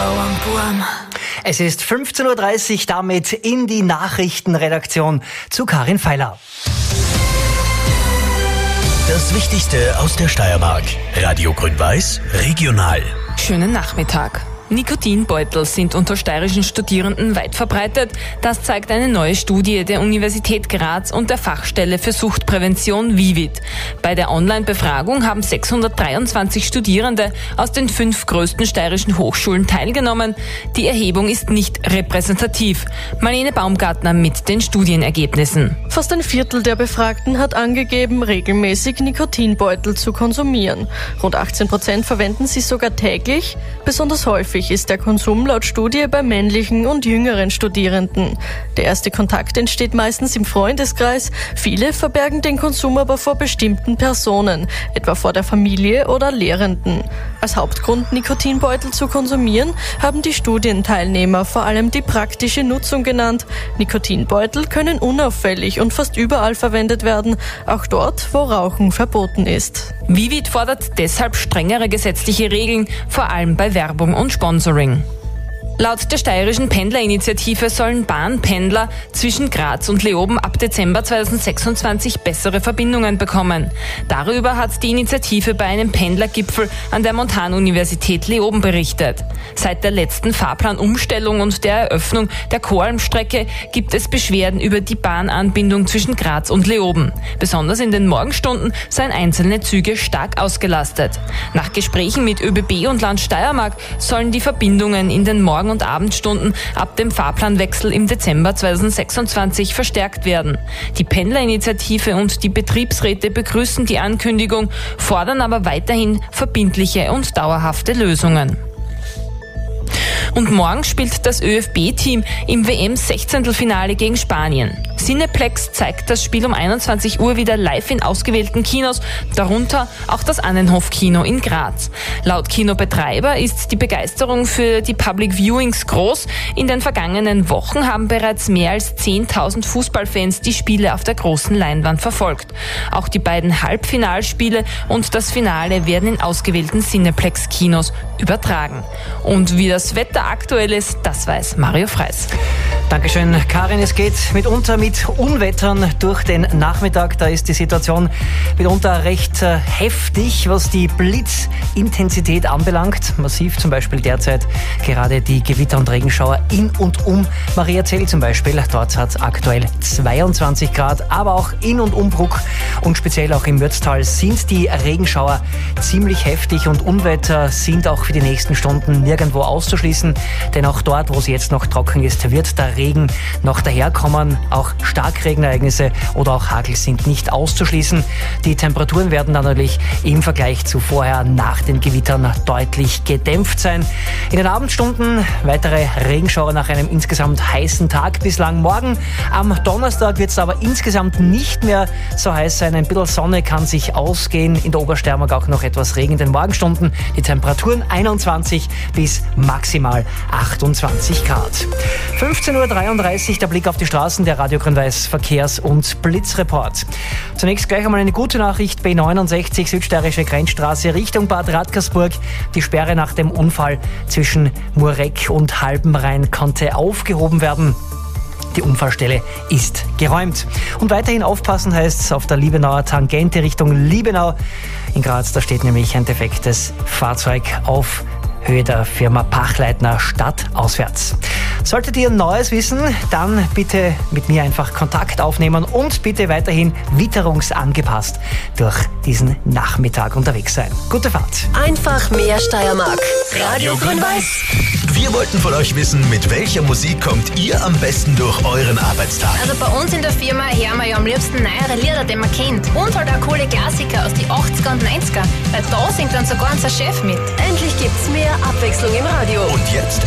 Bauernburm. Es ist 15.30 Uhr, damit in die Nachrichtenredaktion zu Karin Feiler. Das Wichtigste aus der Steiermark. Radio Grün-Weiß, regional. Schönen Nachmittag. Nikotinbeutel sind unter steirischen Studierenden weit verbreitet. Das zeigt eine neue Studie der Universität Graz und der Fachstelle für Suchtprävention VIVID. Bei der Online-Befragung haben 623 Studierende aus den 5 größten steirischen Hochschulen teilgenommen. Die Erhebung ist nicht repräsentativ. Marlene Baumgartner mit den Studienergebnissen. Fast ein Viertel der Befragten hat angegeben, regelmäßig Nikotinbeutel zu konsumieren. Rund 18% verwenden sie sogar täglich. Besonders häufig ist der Konsum laut Studie bei männlichen und jüngeren Studierenden. Der erste Kontakt entsteht meistens im Freundeskreis. Viele verbergen den Konsum aber vor bestimmten Personen, etwa vor der Familie oder Lehrenden. Als Hauptgrund, Nikotinbeutel zu konsumieren, haben die Studienteilnehmer vor allem die praktische Nutzung genannt. Nikotinbeutel können unauffällig und fast überall verwendet werden, auch dort, wo Rauchen verboten ist. VIVID fordert deshalb strengere gesetzliche Regeln, vor allem bei Werbung und Sponsoring. Laut der steirischen Pendlerinitiative sollen Bahnpendler zwischen Graz und Leoben ab Dezember 2026 bessere Verbindungen bekommen. Darüber hat die Initiative bei einem Pendlergipfel an der Montanuniversität Leoben berichtet. Seit der letzten Fahrplanumstellung und der Eröffnung der Choralmstrecke gibt es Beschwerden über die Bahnanbindung zwischen Graz und Leoben. Besonders in den Morgenstunden seien einzelne Züge stark ausgelastet. Nach Gesprächen mit ÖBB und Land Steiermark sollen die Verbindungen in den Morgen- und Abendstunden ab dem Fahrplanwechsel im Dezember 2026 verstärkt werden. Die Pendlerinitiative und die Betriebsräte begrüßen die Ankündigung, fordern aber weiterhin verbindliche und dauerhafte Lösungen. Und morgen spielt das ÖFB-Team im WM-Sechzehntelfinale gegen Spanien. Cineplex zeigt das Spiel um 21 Uhr wieder live in ausgewählten Kinos, darunter auch das Annenhof-Kino in Graz. Laut Kinobetreiber ist die Begeisterung für die Public Viewings groß. In den vergangenen Wochen haben bereits mehr als 10.000 Fußballfans die Spiele auf der großen Leinwand verfolgt. Auch die beiden Halbfinalspiele und das Finale werden in ausgewählten Cineplex-Kinos übertragen. Und wie das Wetter aktuell ist, das weiß Mario Freis. Dankeschön, Karin. Es geht mitunter mit Unwettern durch den Nachmittag. Da ist die Situation mitunter recht heftig, was die Blitzintensität anbelangt. Massiv zum Beispiel derzeit gerade die Gewitter und Regenschauer in und um Mariazell zum Beispiel. Dort hat es aktuell 22 Grad, aber auch in und um Bruck und speziell auch im Mürztal sind die Regenschauer ziemlich heftig und Unwetter sind auch für die nächsten Stunden nirgendwo auszuschließen, denn auch dort, wo es jetzt noch trocken ist, wird der Regen noch daherkommen. Auch Starkregenereignisse oder auch Hagel sind nicht auszuschließen. Die Temperaturen werden dann natürlich im Vergleich zu vorher nach den Gewittern deutlich gedämpft sein. In den Abendstunden weitere Regenschauer nach einem insgesamt heißen Tag bislang. Morgen am Donnerstag wird es aber insgesamt nicht mehr so heiß sein. Ein bisschen Sonne kann sich ausgehen. In der Obersteiermark auch noch etwas Regen in den Morgenstunden. Die Temperaturen 21 bis maximal 28 Grad. 15.33 Uhr, der Blick auf die Straßen, der Radio Grün-Weiß Verkehrs- und Blitzreport. Zunächst gleich einmal eine gute Nachricht. B69 Südsteirische Grenzstraße Richtung Bad Radkersburg. Die Sperre nach dem Unfall zwischen Mureck und Halbenrhein konnte aufgehoben werden. Die Unfallstelle ist geräumt. Und weiterhin aufpassen heißt es auf der Liebenauer Tangente Richtung Liebenau. In Graz, da steht nämlich ein defektes Fahrzeug auf Höhe der Firma Pachleitner stadtauswärts. Solltet ihr Neues wissen, dann bitte mit mir einfach Kontakt aufnehmen und bitte weiterhin witterungsangepasst durch diesen Nachmittag unterwegs sein. Gute Fahrt. Einfach mehr Steiermark. Radio Grün-Weiß. Wir wollten von euch wissen, mit welcher Musik kommt ihr am besten durch euren Arbeitstag? Also bei uns in der Firma hören wir ja am liebsten neuere Lieder, die man kennt. Und halt auch coole Klassiker aus die 80er und 90er. Weil da singt dann sogar unser Chef mit. Endlich gibt's mehr Abwechslung im Radio. Und jetzt